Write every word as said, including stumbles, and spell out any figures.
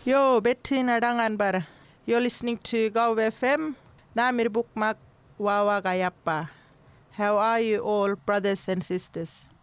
Yo, Betty nadangan bara. You're listening to Go F M. Namir Bukmak Wawa Gayappa. How are you all, brothers and sisters?